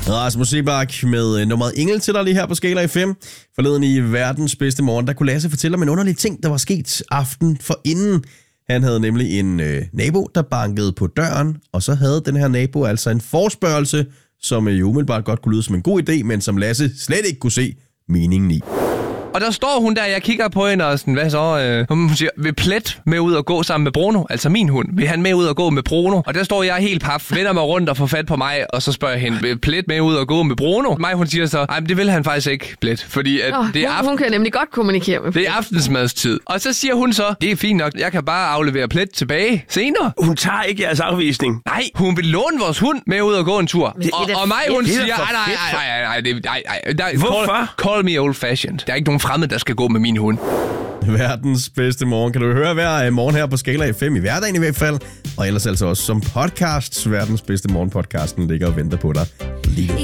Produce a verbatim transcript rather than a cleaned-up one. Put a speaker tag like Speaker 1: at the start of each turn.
Speaker 1: Rasmus Seebach med nummeret Engel til dig lige her på Skala F M. Forleden i verdens bedste morgen, der kunne Lasse fortælle om en underlig ting, der var sket aften forinden. Han havde nemlig en øh, nabo, der bankede på døren, og så havde den her nabo altså en forspørgelse, som jo umiddelbart godt kunne lyde som en god idé, men som Lasse slet ikke kunne se meningen i.
Speaker 2: Og der står hun der, jeg kigger på hende og sådan, hvad så? Øh, hun siger, vil Plet med ud og gå sammen med Bruno? Altså min hund. Vil han med ud og gå med Bruno? Og der står jeg helt paf, vender mig rundt og får fat på mig, og så spørger jeg hende, vil Plet med ud og gå med Bruno? Mig, hun siger så, nej, det vil han faktisk ikke, Plet. Fordi at
Speaker 3: oh,
Speaker 2: det er
Speaker 3: hun,
Speaker 2: aften...
Speaker 3: hun kan nemlig godt kommunikere med Plet.
Speaker 2: Det er aftensmadstid. Og så siger hun så, det er fint nok, jeg kan bare aflevere Plet tilbage senere.
Speaker 4: Hun tager ikke jeres afvisning.
Speaker 2: Nej, hun vil låne vores hund med ud og gå en tur.
Speaker 3: Det
Speaker 2: Og, og mig, hun siger, nej, nej, nej, nej, nej, nej, nej, nej.
Speaker 4: Hvorfor?
Speaker 2: Call, call me old fashioned. Der er ikke nogen fremmed, der skal gå med min hund.
Speaker 1: Verdens bedste morgen kan du høre hver morgen her på Skala F M, i hverdagen i hvert fald. Og ellers altså også som podcast. Verdens bedste morgen podcasten ligger og venter på dig lige nu.